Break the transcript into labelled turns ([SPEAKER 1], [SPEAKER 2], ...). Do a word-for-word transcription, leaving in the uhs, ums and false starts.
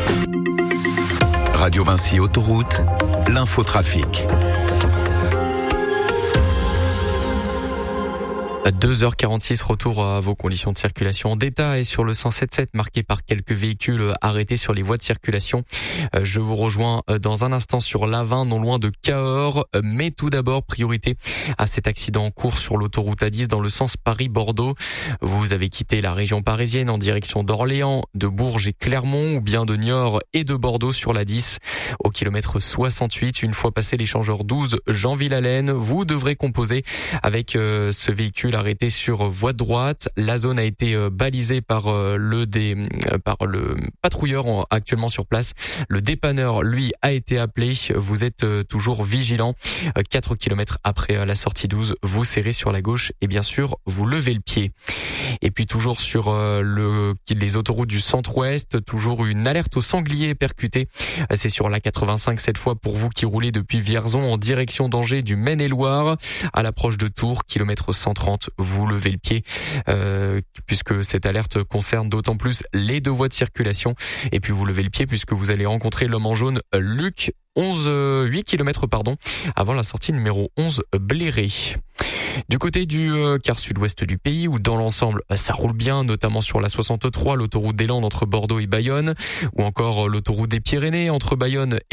[SPEAKER 1] Radio Vinci Autoroute, l'infotrafic.
[SPEAKER 2] deux heures quarante-six, retour à vos conditions de circulation en détail sur le cent sept sept, marqué par quelques véhicules arrêtés sur les voies de circulation. Je vous rejoins dans un instant sur l'A vingt, non loin de Cahors, mais tout d'abord, priorité à cet accident en cours sur l'autoroute A dix dans le sens Paris-Bordeaux. Vous avez quitté la région parisienne en direction d'Orléans, de Bourges et Clermont, ou bien de Niort et de Bordeaux sur l'A dix. Au kilomètre soixante-huit, une fois passé l'échangeur douze Jeanville-Allaine, vous devrez composer avec euh, ce véhicule arrêté sur voie de droite. La zone a été euh, balisée par euh, le dé, euh, par le patrouilleur en, actuellement sur place. Le dépanneur, lui, a été appelé. Vous êtes euh, toujours vigilant. Euh, quatre kilomètres après euh, la sortie douze, vous serrez sur la gauche et bien sûr, vous levez le pied. Et puis toujours sur euh, le, les autoroutes du centre-ouest, toujours une alerte au sanglier percuté. C'est sur la quatre-vingt-cinq cette fois pour vous qui roulez depuis Vierzon en direction d'Angers du Maine-et-Loire. À l'approche de Tours, kilomètre cent trente, vous levez le pied euh, puisque cette alerte concerne d'autant plus les deux voies de circulation. Et puis vous levez le pied puisque vous allez rencontrer l'homme en jaune Luc, onze, huit kilomètres pardon, avant la sortie numéro onze Bléré. Du côté du euh, quart sud-ouest du pays, où dans l'ensemble ça roule bien, notamment sur la soixante-trois, l'autoroute des Landes entre Bordeaux et Bayonne, ou encore euh, l'autoroute des Pyrénées entre Bayonne et